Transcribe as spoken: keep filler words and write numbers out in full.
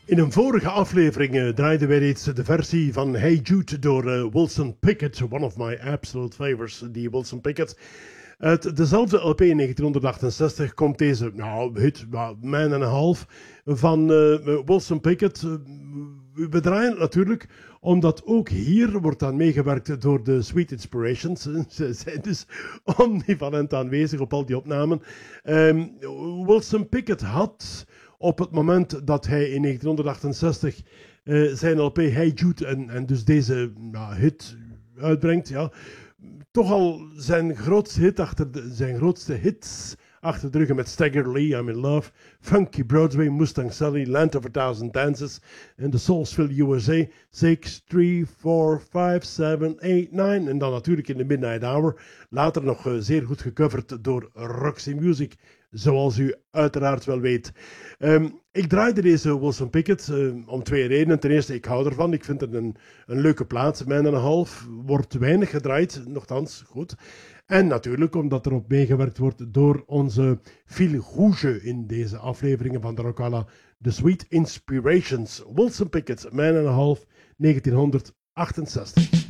In een vorige aflevering uh, draaiden wij reeds de versie van Hey Jude door uh, Wilson Pickett, one of my absolute favorites, die Wilson Pickett. Uit dezelfde L P in negentien achtenzestig komt deze nou, hit, well, Man and a Half van uh, Wilson Pickett. Uh, we draaien het natuurlijk omdat ook hier wordt aan meegewerkt door de Sweet Inspirations. Ze zijn dus omnivalent aanwezig op al die opnamen. Um, Wilson Pickett had op het moment dat hij in negentien achtenzestig uh, zijn L P Hey Jude en, en dus deze nou, hit uitbrengt, ja, toch al zijn grootste hit achter de, zijn grootste hits achter de rug met Stagger Lee, I'm in Love, Funky Broadway, Mustang Sally, Land of a Thousand Dances en The Soulsville U S A, six, three, four, five, seven, eight, nine en dan natuurlijk in de Midnight Hour, later nog uh, zeer goed gecoverd door Roxy Music, zoals u uiteraard wel weet. Um, ik draaide deze Wilson Pickett uh, om twee redenen. Ten eerste, ik hou ervan. Ik vind het een, een leuke plaats. Man and a Half wordt weinig gedraaid, nogthans goed. En natuurlijk omdat er op meegewerkt wordt door onze fil rouge in deze afleveringen van de Rockalla, The Sweet Inspirations. Wilson Pickett, Man and a Half, negentien achtenzestig.